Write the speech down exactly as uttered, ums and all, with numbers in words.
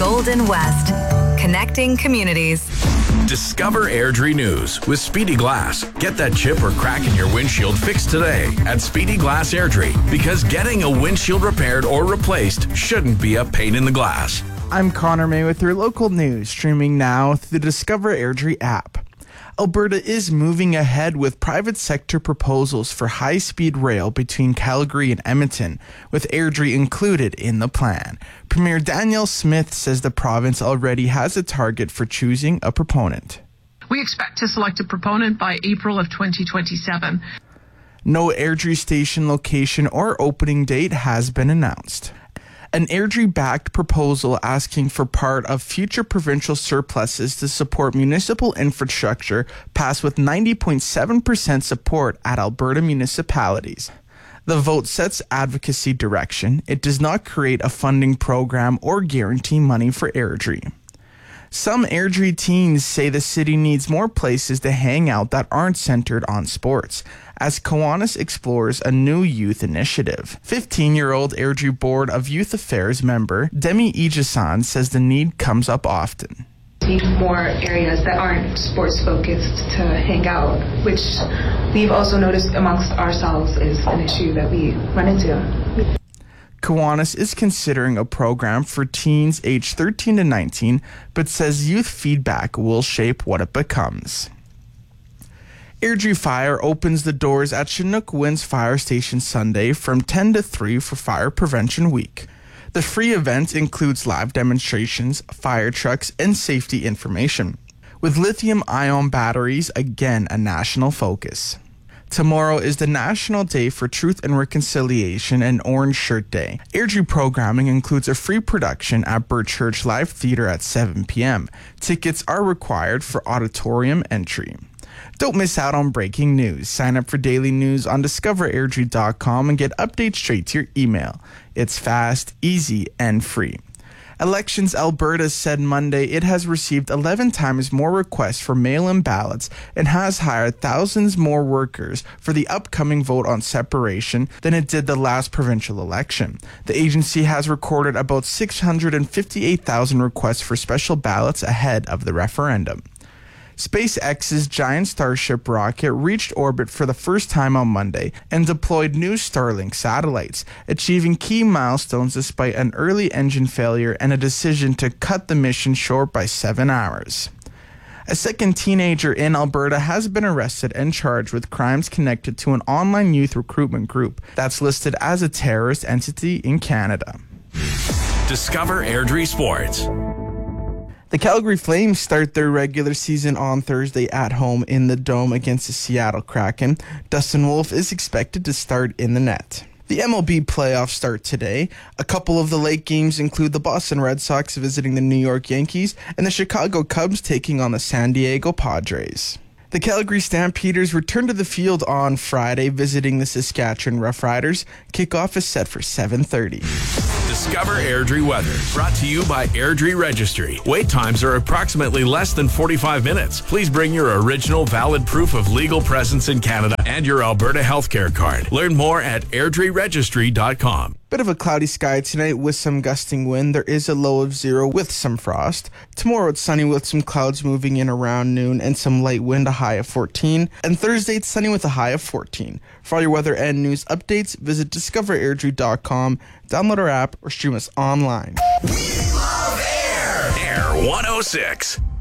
Golden West. Connecting communities. Discover Airdrie News with Speedy Glass. Get that chip or crack in your windshield fixed today at Speedy Glass Airdrie, because getting a windshield repaired or replaced shouldn't be a pain in the glass. I'm Connor May with your local news, streaming now through the Discover Airdrie app. Alberta is moving ahead with private sector proposals for high-speed rail between Calgary and Edmonton, with Airdrie included in the plan. Premier Danielle Smith says the province already has a target for choosing a proponent. We expect to select a proponent by April of twenty twenty-seven. No Airdrie station location or opening date has been announced. An Airdrie-backed proposal asking for part of future provincial surpluses to support municipal infrastructure passed with ninety point seven percent support at Alberta municipalities. The vote sets advocacy direction. It does not create a funding program or guarantee money for Airdrie. Some Airdrie teens say the city needs more places to hang out that aren't centered on sports, as Kiwanis explores a new youth initiative. fifteen-year-old Airdrie Board of Youth Affairs member Demi Ijasan says the need comes up often. Need more areas that aren't sports focused to hang out, which we've also noticed amongst ourselves is an issue that we run into. Kiwanis is considering a program for teens aged thirteen to nineteen, but says youth feedback will shape what it becomes. Airdrie Fire opens the doors at Chinook Winds Fire Station Sunday from ten to three for Fire Prevention Week. The free event includes live demonstrations, fire trucks, and safety information, with lithium-ion batteries again a national focus. Tomorrow is the National Day for Truth and Reconciliation and Orange Shirt Day. Airdrie programming includes a free production at Bird Church Live Theatre at seven p.m. Tickets are required for auditorium entry. Don't miss out on breaking news. Sign up for daily news on discover airdrie dot com and get updates straight to your email. It's fast, easy, and free. Elections Alberta said Monday it has received eleven times more requests for mail-in ballots and has hired thousands more workers for the upcoming vote on separation than it did the last provincial election. The agency has recorded about six hundred fifty-eight thousand requests for special ballots ahead of the referendum. SpaceX's giant Starship rocket reached orbit for the first time on Monday and deployed new Starlink satellites, achieving key milestones despite an early engine failure and a decision to cut the mission short by seven hours. A second teenager in Alberta has been arrested and charged with crimes connected to an online youth recruitment group that's listed as a terrorist entity in Canada. Discover Airdrie Sports. The Calgary Flames start their regular season on Thursday at home in the Dome against the Seattle Kraken. Dustin Wolf is expected to start in the net. The M L B playoffs start today. A couple of the late games include the Boston Red Sox visiting the New York Yankees and the Chicago Cubs taking on the San Diego Padres. The Calgary Stampeders return to the field on Friday, visiting the Saskatchewan Roughriders. Kickoff is set for seven thirty. Discover Airdrie weather, brought to you by Airdrie Registry. Wait times are approximately less than forty-five minutes. Please bring your original valid proof of legal presence in Canada and your Alberta healthcare card. Learn more at airdrie registry dot com. Bit of a cloudy sky tonight with some gusting wind. There is a low of zero with some frost. Tomorrow it's sunny with some clouds moving in around noon and some light wind, a high of fourteen. And Thursday it's sunny with a high of fourteen. For all your weather and news updates, visit discover airdrie dot com, download our app, or stream us online. We love air! Air one oh six.